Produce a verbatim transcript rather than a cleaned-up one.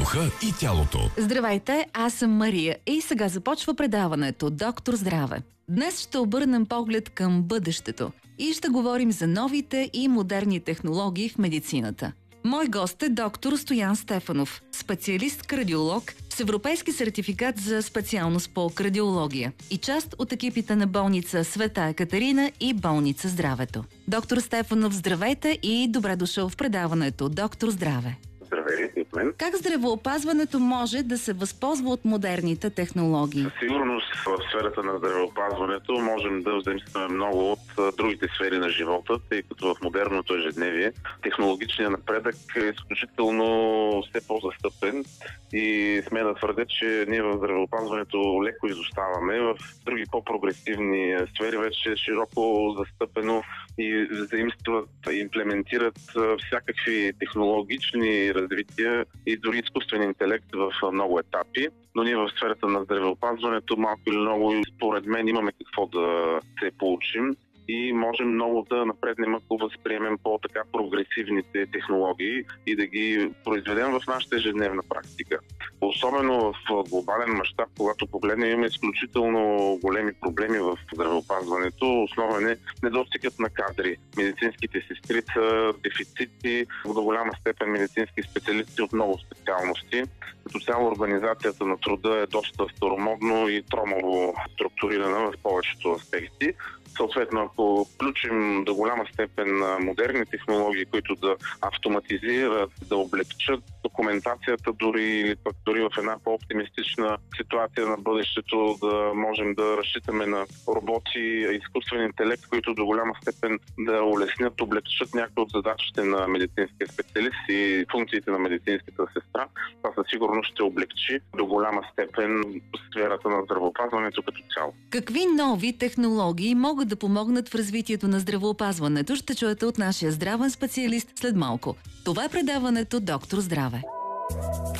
духа и тялото. Здравейте, аз съм Мария и сега започва предаването Доктор Здраве. Днес ще обърнем поглед към бъдещето и ще говорим за новите и модерни технологии в медицината. Мой гост е доктор Стоян Стефанов, специалист-кардиолог с европейски сертификат за специалност по кардиология и част от екипите на болница Света Екатерина и болница Здравето. Доктор Стефанов, здравейте и добре дошъл в предаването Доктор Здраве. Здравейте от мен. Как здравеопазването може да се възползва от модерните технологии? Със сигурност в сферата на здравеопазването можем да взаимстваме много от другите сфери на живота, тъй като в модерното ежедневие технологичният напредък е изключително все по-застъпен и сме да твърдя, че ние в здравеопазването леко изоставаме. В други по-прогресивни сфери вече е широко застъпено и заимстват, имплементират всякакви технологични развития и дори изкуствен интелект в много етапи. Но ние в сферата на здравеопазването малко или много, според мен, имаме какво да се получим и можем много да напреднем, ако възприемем по-така прогресивните технологии и да ги произведем в нашата ежедневна практика. Особено в глобален мащаб, когато погледнем, имаме изключително големи проблеми в здравеопазването. Основен е недостигът на кадри. Медицинските сестри са дефицити, до голяма степен медицински специалисти от много специалности. Като цяло организацията на труда е доста старомодно и тромово структурирана в повечето аспекти. Съответно, ако включим до голяма степен модерни технологии, които да автоматизират, да облегчат документацията, дори или пък дори в една по-оптимистична ситуация на бъдещето да можем да разчитаме на роботи, изкуствен интелект, които до голяма степен да улеснят, облегчат някои от задачите на медицинския специалист и функциите на медицинската сестра. Това със сигурност ще облегчи до голяма степен сферата на здравеопазването като цяло. Какви нови технологии могат да помогнат в развитието на здравеопазването, ще чуете от нашия здравен специалист след малко. Това е предаването Доктор Здраве.